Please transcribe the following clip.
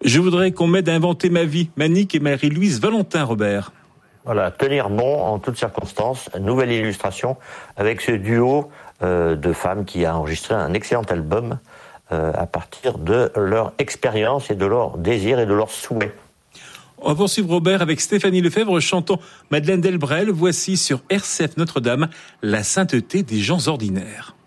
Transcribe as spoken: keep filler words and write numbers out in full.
Je voudrais qu'on m'aide à inventer ma vie. Manique et Marie-Louise Valentin, Robert. Voilà, tenir bon en toutes circonstances. Nouvelle illustration avec ce duo euh, de femmes qui a enregistré un excellent album euh, à partir de leur expérience et de leur désir et de leur souhait. On va poursuivre, Robert, avec Stéphanie Lefebvre chantant Madeleine Delbrel. Voici sur R C F Notre-Dame la sainteté des gens ordinaires.